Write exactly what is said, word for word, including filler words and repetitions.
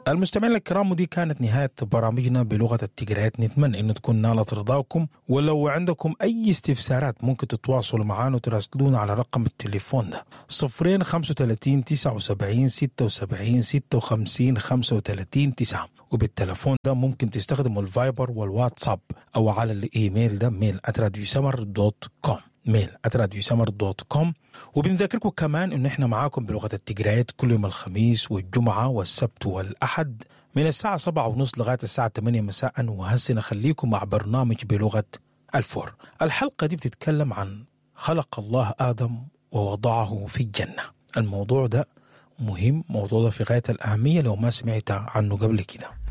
المستمعين الكرام، ودي كانت نهاية برامجنا بلغة التجريات. نتمنى أن تكون نالت رضاكم، ولو عندكم أي استفسارات ممكن تتواصلوا معنا وتراسلونا على رقم التليفون ده صفرين خمسة وثلاثين تسعة وسبعين ستة وسبعين ستة وخمسين خمسة وثلاثين تسعة، وبالتليفون ده ممكن تستخدموا الفايبر والواتساب أو على الإيميل ده ميل آت راديو سمر دوت كوم ميل آت راديو سمر دوت كوم. وبنذكركم كمان إنه إحنا معاكم بلغة التجريات كل يوم الخميس والجمعة والسبت والأحد من الساعة سبعة ونص لغاية الساعة ثمانية مساء. وهسه نخليكم مع برنامج بلغة الفور. الحلقة دي بتتكلم عن خلق الله آدم ووضعه في الجنة. الموضوع ده مهم، موضوع ده في غاية الأهمية لو ما سمعت عنه قبل كده.